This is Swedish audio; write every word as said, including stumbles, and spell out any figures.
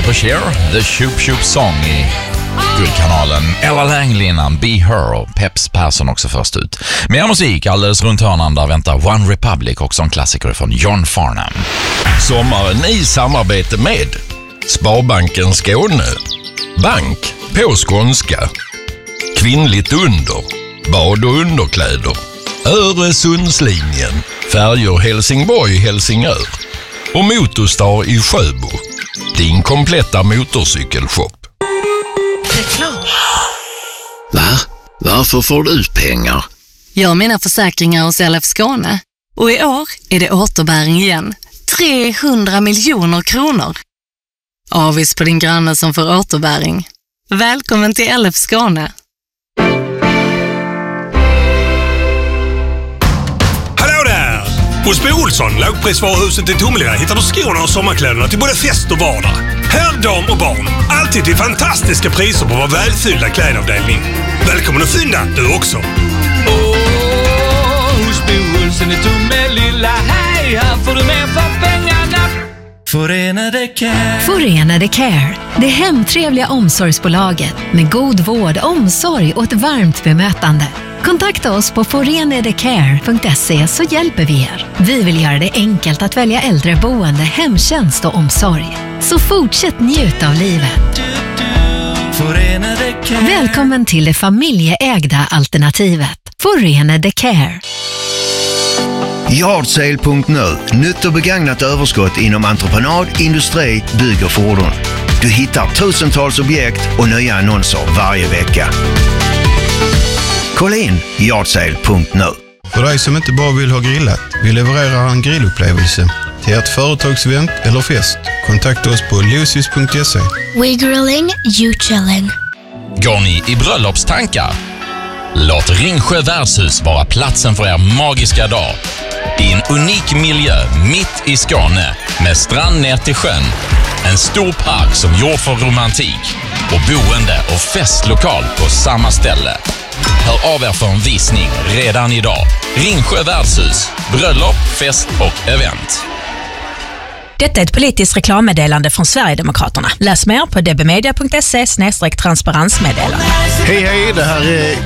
på Cher, The Shoop Shoop Song i Guldkanalen. Ella Langley innan Be Her och Peps Persson också först ut. Mer musik alldeles runt hörnan, där väntar One Republic, också en klassiker från John Farnham. Sommaren i samarbete med Sparbanken Skåne, bank på skånska, kvinnligt under, bad och underkläder, Öresundslinjen, färjor Helsingborg-Helsingör och Motorstar i Sjöbo, din kompletta motorcykelshop. Reklam. Va? Varför får du pengar? Jag har mina försäkringar hos L F Skåne. Och i år är det återbäring igen. trehundra miljoner kronor. Avis på din granne som får återbäring. Välkommen till L F Skåne. Hallå där! Hos Bo Olsson, lågprisvaruhuset i Tomelilla, hittar du skorna och sommarkläderna till både fest och vardag. Herr, dam och barn. Alltid till fantastiska priser på vår välfyllda klädavdelning. Välkommen att fynda, du också. Åh, hos Bo Olsson i Tomelilla, hej, här får du mer för pengarna. Förenade Care. Förenade Care, det hemtrevliga omsorgsbolaget med god vård, omsorg och ett varmt bemötande. Kontakta oss på forenedecare punkt se så hjälper vi er. Vi vill göra det enkelt att välja äldreboende, hemtjänst och omsorg. Så fortsätt njuta av livet. Välkommen till det familjeägda alternativet. Förenade Care. Yardsale punkt nu. Nytt och begagnat överskott inom entreprenad, industri, bygg och fordon. Du hittar tusentals objekt och nya annonser varje vecka. Kolla in yardsale punkt nu. För dig som inte bara vill ha grillat, vi levererar en grillupplevelse till ert företagsevent eller fest. Kontakta oss på lucis punkt se. We grilling, you chilling. Går ni i bröllopstankar? Låt Ringsjö värdshus vara platsen för er magiska dag. I en unik miljö mitt i Skåne med strand ner till sjön. En stor park som gjord för romantik och boende och festlokal på samma ställe. Hör av er för en visning redan idag. Ringsjö värdshus, bröllop, fest och event. Detta är ett politiskt reklammeddelande från Sverigedemokraterna. Läs mer på dbmedia punkt se slash transparensmeddelande. Hej hej, det här är